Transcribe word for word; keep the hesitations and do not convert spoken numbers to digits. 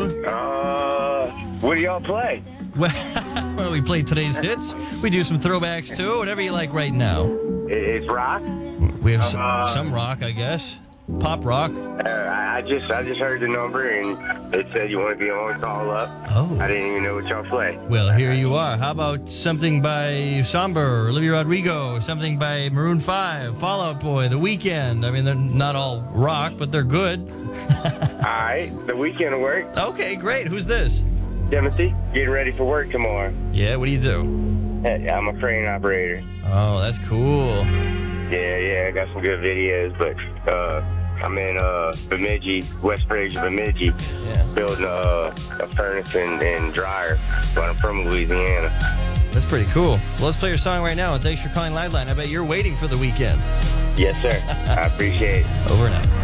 Uh, what do y'all play? Well, well, we play today's hits. We do some throwbacks too. Whatever you like right now. It, it's rock. We have some, Uh, some rock, I guess. Pop rock. Uh, I I just I just heard the number and it said you want to be on call up. Oh. I didn't even know what y'all play. Well, here you are. How about something by Somber, Olivia Rodrigo, something by Maroon five, Fall Out Boy, The Weeknd. I mean, they're not all rock, but they're good. All right, the weekend will work. Okay, great. Who's this? Timothy, getting ready for work tomorrow. Yeah, what do you do? Hey, I'm a crane operator. Oh, that's cool. Yeah, yeah, I got some good videos, but uh, I'm in uh, Bemidji, West Fraser, Bemidji, Yeah. building uh, a furnace and, and dryer, but I'm from Louisiana. That's pretty cool. Well, let's play your song right now, and thanks for calling Liveline. I bet you're waiting for the weekend. Yes, sir. I appreciate it. Over and out.